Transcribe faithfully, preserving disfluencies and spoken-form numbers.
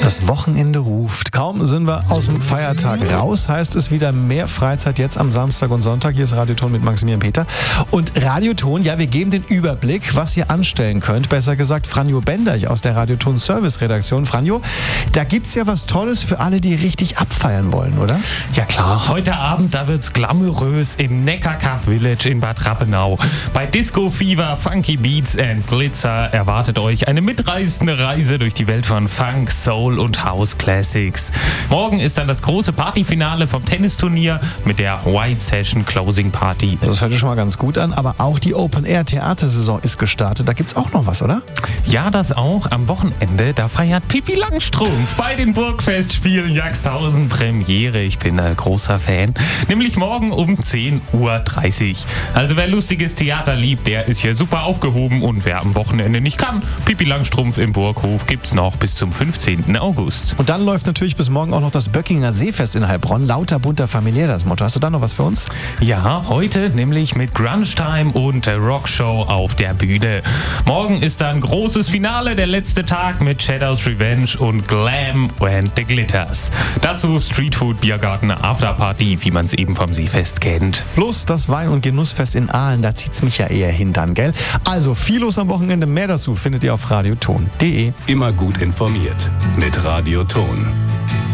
Das Wochenende ruft. Kaum sind wir aus dem Feiertag raus, heißt es wieder mehr Freizeit jetzt am Samstag und Sonntag. Hier ist Radioton mit Maximilian Peter. Und Radioton, ja, wir geben den Überblick, was ihr anstellen könnt. Besser gesagt, Franjo Benderch aus der Radioton Service Redaktion. Franjo, da gibt's ja was Tolles für alle, die richtig abfeiern wollen, oder? Ja klar, heute Abend, da wird's glamourös im Neckarcup Village in Bad Rappenau. Bei Disco Fever, Funky Beats and Glitzer erwartet euch eine mitreißende Reise durch die Welt von Funk, Soul und House Classics. Morgen ist dann das große Partyfinale vom Tennisturnier mit der White Session Closing Party. Das hört sich schon mal ganz gut an, aber auch die Open-Air-Theatersaison ist gestartet. Da gibt's auch noch was, oder? Ja, das auch. Am Wochenende, da feiert Pippi Langstrumpf bei den Burgfestspielen Jagsthausen Premiere. Ich bin ein großer Fan. Nämlich morgen um zehn Uhr dreißig. Also wer lustiges Theater liebt, der ist hier super aufgehoben. Und wer am Wochenende nicht kann, Pippi Langstrumpf im Burghof gibt's noch bis zum fünfzehnten August. Und dann läuft natürlich bis morgen auch noch das Böckinger Seefest in Heilbronn. Lauter, bunter, familiär das Motto. Hast du da noch was für uns? Ja, heute nämlich mit Grunge Time und der Rockshow auf der Bühne. Morgen ist dann großes Finale, der letzte Tag mit Shadows Revenge und Glam and the Glitters. Dazu Streetfood, Biergarten, Afterparty, wie man es eben vom Seefest kennt. Plus das Wein- und Genussfest in Aalen, da zieht's mich ja eher hin dann, gell? Also viel los am Wochenende, mehr dazu findet ihr auf radioton punkt de. Immer gut informiert mit Radioton.